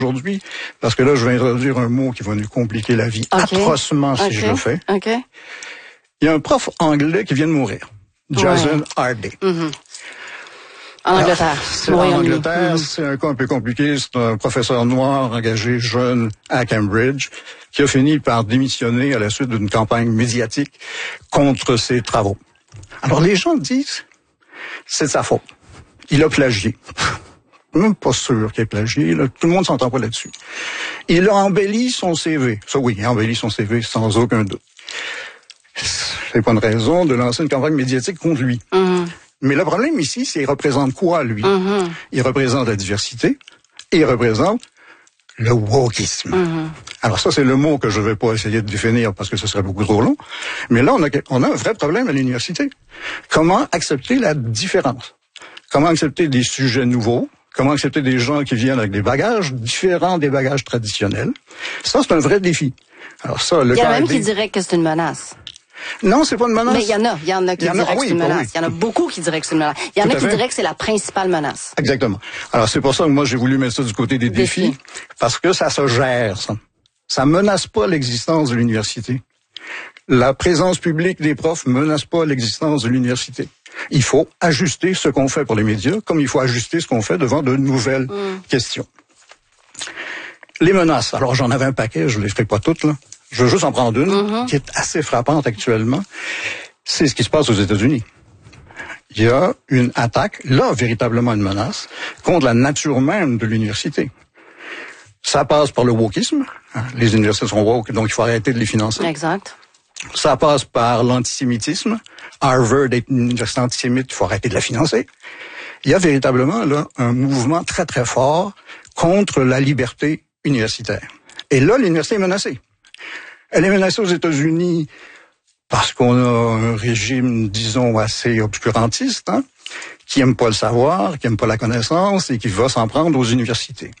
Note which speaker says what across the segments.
Speaker 1: aujourd'hui, parce que là, je vais introduire un mot qui va nous compliquer la vie atrocement si je le fais. Il y a un prof anglais qui vient de mourir, Jason Hardy.
Speaker 2: En Angleterre.
Speaker 1: En Angleterre, c'est un cas un peu compliqué. C'est un professeur noir engagé jeune à Cambridge qui a fini par démissionner à la suite d'une campagne médiatique contre ses travaux. Alors les gens disent, c'est de sa faute. Il a plagié. Même pas sûr qu'il ait plagié. Là. Tout le monde s'entend pas là-dessus. Il a embelli son CV. Ça oui, il a embelli son CV sans aucun doute. C'est pas une raison de lancer une campagne médiatique contre lui. Mais le problème ici, c'est qu'il représente quoi, lui? Il représente la diversité et il représente le wokisme. Alors ça, c'est le mot que je vais pas essayer de définir parce que ce serait beaucoup trop long. Mais là, on a un vrai problème à l'université. Comment accepter la différence? Comment accepter des sujets nouveaux? Comment accepter des gens qui viennent avec des bagages différents des bagages traditionnels? Ça, c'est un vrai défi. Alors ça, il
Speaker 2: y en a même qui diraient que c'est une menace.
Speaker 1: Non, c'est pas une menace.
Speaker 2: Mais il y en a qui diraient que c'est une menace. Il y en a beaucoup qui diraient que c'est une menace. Il y en a qui diraient que c'est la principale menace.
Speaker 1: Exactement. Alors, c'est pour ça que moi, j'ai voulu mettre ça du côté des défis. Parce que ça se gère, ça. Ça menace pas l'existence de l'université. La présence publique des profs menace pas l'existence de l'université. Il faut ajuster ce qu'on fait pour les médias, comme il faut ajuster ce qu'on fait devant de nouvelles questions. Les menaces. Alors, j'en avais un paquet, je les ferai pas toutes, là. Je veux juste en prendre une qui est assez frappante actuellement. C'est ce qui se passe aux États-Unis. Il y a une attaque, là, véritablement une menace, contre la nature même de l'université. Ça passe par le wokisme. Les universités sont woke, donc il faut arrêter de les financer.
Speaker 2: Exact.
Speaker 1: Ça passe par l'antisémitisme. Harvard est une université antisémite, il faut arrêter de la financer. Il y a véritablement là un mouvement très, très fort contre la liberté universitaire. Et là, l'université est menacée. Elle est menacée aux États-Unis parce qu'on a un régime, disons, assez obscurantiste, qui aime pas le savoir, qui aime pas la connaissance et qui va s'en prendre aux universités.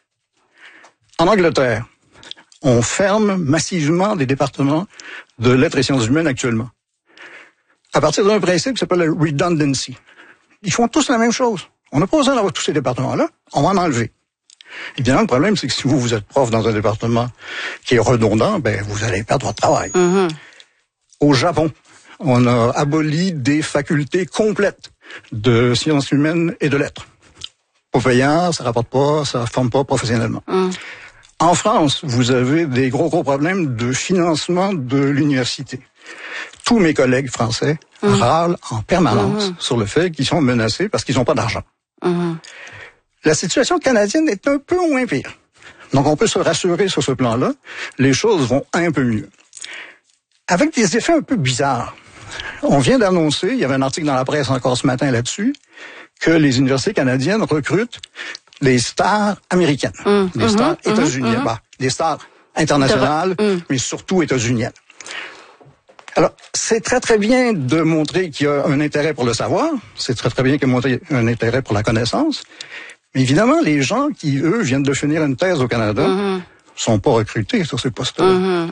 Speaker 1: En Angleterre, on ferme massivement des départements de lettres et sciences humaines actuellement. À partir d'un principe qui s'appelle la redundancy. Ils font tous la même chose. On n'a pas besoin d'avoir tous ces départements-là, on va en enlever. Évidemment, le problème, c'est que si vous êtes prof dans un département qui est redondant, vous allez perdre votre travail. Au Japon, on a aboli des facultés complètes de sciences humaines et de lettres. Pas payant, ça rapporte pas, ça forme pas professionnellement. En France, vous avez des gros problèmes de financement de l'université. Tous mes collègues français râlent en permanence sur le fait qu'ils sont menacés parce qu'ils n'ont pas d'argent. La situation canadienne est un peu moins pire. Donc, on peut se rassurer sur ce plan-là. Les choses vont un peu mieux. Avec des effets un peu bizarres. On vient d'annoncer, il y avait un article dans la presse encore ce matin là-dessus, que les universités canadiennes recrutent des stars américaines, des stars états-uniennes, des stars internationales, mais surtout états-uniennes. Alors, c'est très, très bien de montrer qu'il y a un intérêt pour le savoir. C'est très, très bien qu'il y a un intérêt pour la connaissance. Mais évidemment, les gens qui, eux, viennent de finir une thèse au Canada, sont pas recrutés sur ces postes-là.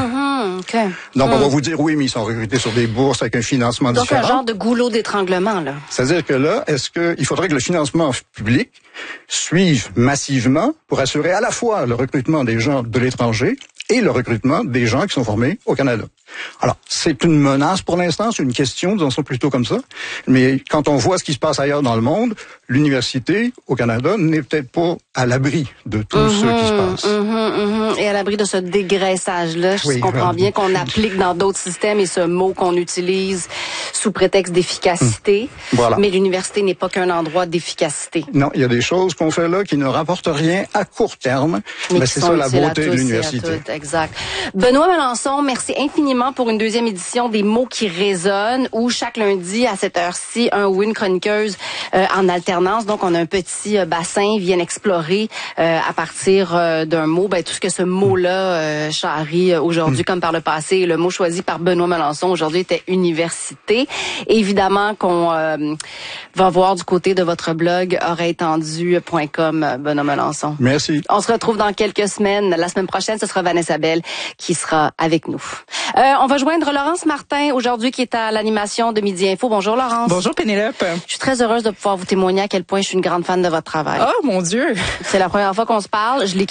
Speaker 1: Donc, on va vous dire, oui, mais ils sont recrutés sur des bourses avec un financement différent.
Speaker 2: Donc, un genre de goulot d'étranglement, là.
Speaker 1: C'est-à-dire que là, il faudrait que le financement public suive massivement pour assurer à la fois le recrutement des gens de l'étranger et le recrutement des gens qui sont formés au Canada. Alors, c'est une menace pour l'instant, c'est une question, disons ça plutôt comme ça. Mais quand on voit ce qui se passe ailleurs dans le monde, l'université au Canada n'est peut-être pas à l'abri de tout ce qui se passe.
Speaker 2: Et à l'abri de ce dégraissage-là, je comprends bien qu'on applique dans d'autres systèmes et ce mot qu'on utilise sous prétexte d'efficacité. Voilà. Mais l'université n'est pas qu'un endroit d'efficacité.
Speaker 1: Non, il y a des choses qu'on fait là qui ne rapportent rien à court terme. Mais c'est ça la beauté de l'université.
Speaker 2: Exact. Benoît Melançon, merci infiniment pour une deuxième édition des mots qui résonnent où chaque lundi à cette heure-ci, un ou une chroniqueuse en alternance. Donc, on a un petit bassin, viennent explorer à partir d'un mot, tout ce que ce mot-là charrie aujourd'hui comme par le passé. Le mot choisi par Benoît Melançon aujourd'hui était université. Et évidemment qu'on va voir du côté de votre blog oreilletendu.com, Benoît Melançon.
Speaker 1: Merci.
Speaker 2: On se retrouve dans quelques semaines. La semaine prochaine, ce sera Vanessa Bell qui sera avec nous. On va joindre Laurence Martin aujourd'hui qui est à l'animation de Midi Info. Bonjour Laurence.
Speaker 3: Bonjour Pénélope.
Speaker 2: Je suis très heureuse de pouvoir vous témoigner à quel point je suis une grande fan de votre travail.
Speaker 3: Oh mon Dieu.
Speaker 2: C'est la première fois qu'on se parle. Je l'écris